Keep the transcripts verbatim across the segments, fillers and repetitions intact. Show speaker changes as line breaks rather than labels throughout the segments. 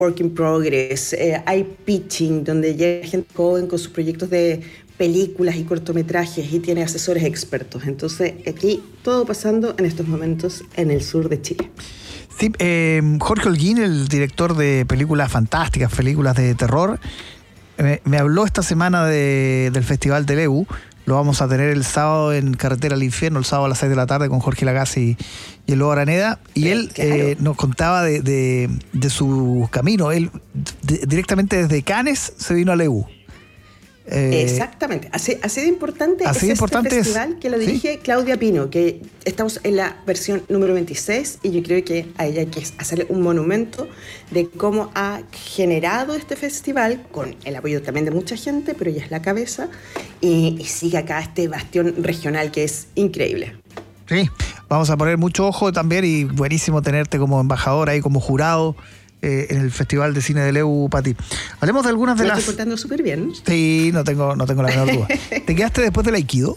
work in progress, eh, hay pitching, donde llega gente joven con sus proyectos de películas y cortometrajes y tiene asesores expertos. Entonces, aquí todo pasando en estos momentos en el sur de Chile.
Sí, eh, Jorge Holguín, el director de películas fantásticas, películas de terror, me, me habló esta semana de, del Festival del E U. Lo vamos a tener el sábado en Carretera al Infierno, el sábado a las seis de la tarde con Jorge Lagasi y, y el Lobo Araneda. Y él claro. eh, nos contaba de, de, de su camino. Él de, directamente desde Cannes se vino al E U.
Eh, Exactamente, así, así de importante
así
es
de
este
importante
festival
es,
que lo dirige ¿sí? Claudia Pino, que estamos en la versión número veintiséis y yo creo que a ella hay que hacerle un monumento de cómo ha generado este festival con el apoyo también de mucha gente, pero ella es la cabeza y, y sigue acá este bastión regional que es increíble.
Sí, vamos a poner mucho ojo también y buenísimo tenerte como embajadora ahí, como jurado Eh, en el Festival de Cine del E U, Pati. Hablemos de algunas de
Me
las...
estoy portando súper bien.
Sí, no tengo, no tengo la menor duda. ¿Te quedaste después del Aikido?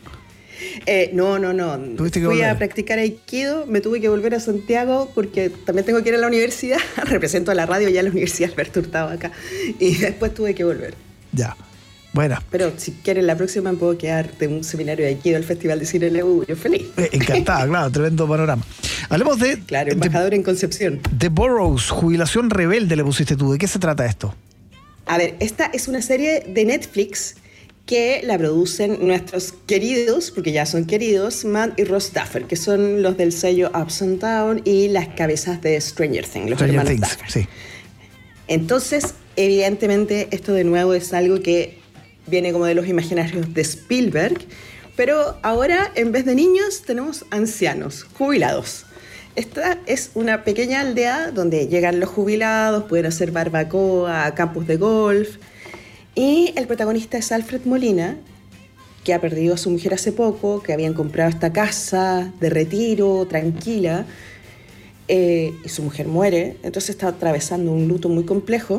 Eh, no, no, no.
¿Tuviste que
Fui
volver?
a practicar Aikido, me tuve que volver a Santiago porque también tengo que ir a la universidad. Represento a la radio ya en la Universidad Alberto Hurtado acá. Y después tuve que volver.
Ya. Bueno.
Pero si quieres, la próxima me puedo quedar de un seminario de Aikido al Festival de Cine del E U. Yo feliz.
Eh, encantada, claro, tremendo panorama. Hablemos de...
Claro, embajador
de,
en Concepción.
The Burroughs, Jubilación Rebelde le pusiste tú. ¿De qué se trata esto?
A ver, esta es una serie de Netflix que la producen nuestros queridos, porque ya son queridos, Matt y Ross Duffer, que son los del sello Ups and Down y las cabezas de Stranger Things, los
Stranger
hermanos
Things,
Duffer.
sí.
Entonces, evidentemente, esto de nuevo es algo que viene como de los imaginarios de Spielberg, pero ahora en vez de niños tenemos ancianos, jubilados. Esta es una pequeña aldea donde llegan los jubilados, pueden hacer barbacoa, campos de golf, y el protagonista es Alfred Molina, que ha perdido a su mujer hace poco, que habían comprado esta casa de retiro, tranquila, eh, y su mujer muere, entonces está atravesando un luto muy complejo.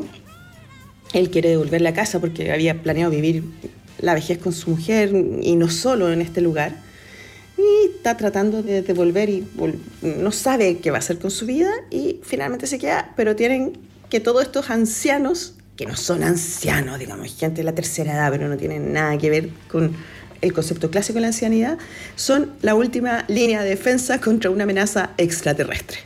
Él quiere devolver la casa porque había planeado vivir la vejez con su mujer y no solo en este lugar. Y está tratando de devolver y no sabe qué va a hacer con su vida y finalmente se queda, pero tienen que todos estos ancianos, que no son ancianos, digamos, gente de la tercera edad, pero no tienen nada que ver con el concepto clásico de la ancianidad, son la última línea de defensa contra una amenaza extraterrestre.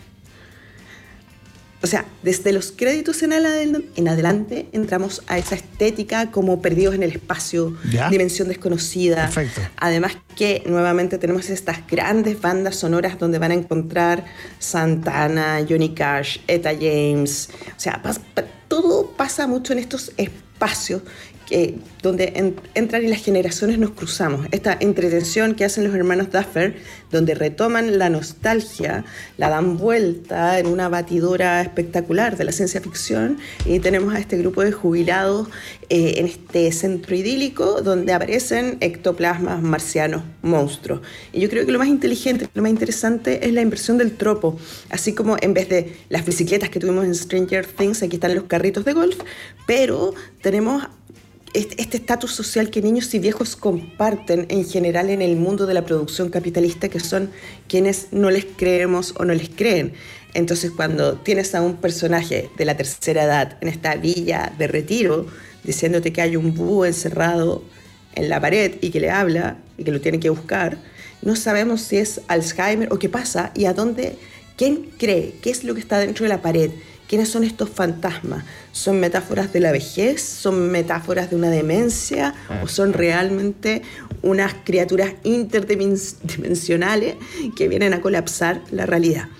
O sea, desde los créditos en, adel- en adelante entramos a esa estética como perdidos en el espacio,
¿ya?
Dimensión desconocida.
Perfecto.
Además que nuevamente tenemos estas grandes bandas sonoras donde van a encontrar Santana, Johnny Cash, Etta James. O sea, pas- pa- todo pasa mucho en estos espacios que, donde en, entran y las generaciones nos cruzamos. Esta entretención que hacen los hermanos Duffer, donde retoman la nostalgia, la dan vuelta en una batidora espectacular de la ciencia ficción y tenemos a este grupo de jubilados eh, en este centro idílico donde aparecen ectoplasmas, marcianos, monstruos. Y yo creo que lo más inteligente, lo más interesante es la inversión del tropo. Así como en vez de las bicicletas que tuvimos en Stranger Things, aquí están los carritos de golf, pero tenemos este estatus social que niños y viejos comparten en general en el mundo de la producción capitalista, que son quienes no les creemos o no les creen. Entonces, cuando tienes a un personaje de la tercera edad en esta villa de retiro diciéndote que hay un búho encerrado en la pared y que le habla y que lo tiene que buscar, no sabemos si es Alzheimer o qué pasa y a dónde, quién cree, qué es lo que está dentro de la pared. ¿Quiénes son estos fantasmas? ¿Son metáforas de la vejez? ¿Son metáforas de una demencia? ¿O son realmente unas criaturas interdimensionales que vienen a colapsar la realidad?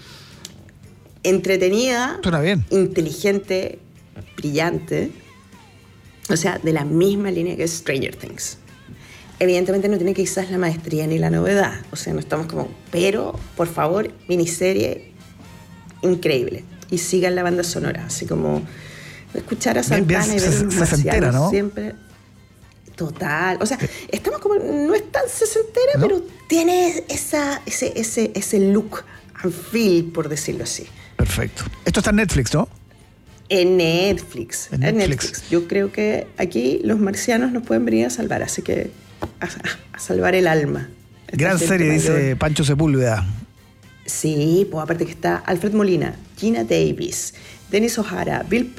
Entretenida,
suena bien,
inteligente, brillante, o sea, de la misma línea que Stranger Things. Evidentemente no tiene quizás la maestría ni la novedad, o sea, no estamos como, pero por favor, miniserie increíble. Y sigan la banda sonora, así como escuchar a Santana bien, bien, y ver unos marcianos, ¿no? Siempre total, o sea, estamos como, no es tan sesentera, ¿no? Pero tiene esa, ese, ese, ese look and feel, por decirlo así.
Perfecto. Esto está en Netflix, ¿no?
En Netflix,
en
en
Netflix.
Netflix. Yo creo que aquí los marcianos nos pueden venir a salvar, así que a, a salvar el alma.
Gran serie, mayor. Dice Pancho Sepúlveda.
Sí, pues aparte que está Alfred Molina, Gina Davis, Dennis O'Hara, Bill